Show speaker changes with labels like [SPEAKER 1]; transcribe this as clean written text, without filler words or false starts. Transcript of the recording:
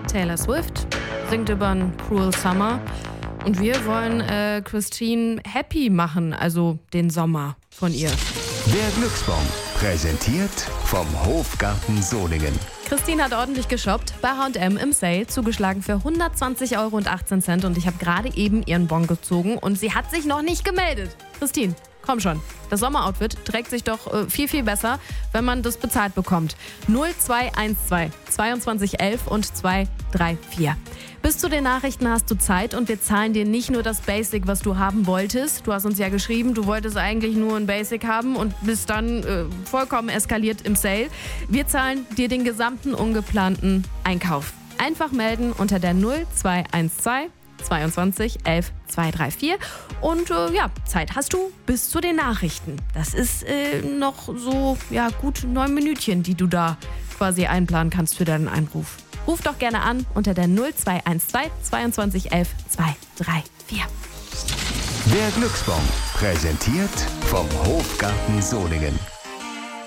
[SPEAKER 1] Taylor Swift singt über einen Cruel Summer. Und wir wollen Christine happy machen, also den Sommer von ihr.
[SPEAKER 2] Der Glücksbon, präsentiert vom Hofgarten Solingen.
[SPEAKER 1] Christine hat ordentlich geshoppt, bei H&M im Sale, zugeschlagen für 120,18 € und ich habe gerade eben ihren Bon gezogen und sie hat sich noch nicht gemeldet. Christine, komm schon. Das Sommeroutfit trägt sich doch viel, viel besser, wenn man das bezahlt bekommt. 0212 22 11 und 234. Bis zu den Nachrichten hast du Zeit und wir zahlen dir nicht nur das Basic, was du haben wolltest. Du hast uns ja geschrieben, du wolltest eigentlich nur ein Basic haben und bist dann vollkommen eskaliert im Sale. Wir zahlen dir den gesamten ungeplanten Einkauf. Einfach melden unter der 0212 22 11 234 und Zeit hast du bis zu den Nachrichten. Das ist noch so gut 9 Minütchen, die du da quasi einplanen kannst für deinen Einruf. Ruf doch gerne an unter der 0212 22 11 234.
[SPEAKER 2] Der Glücksbon, präsentiert vom Hofgarten Solingen.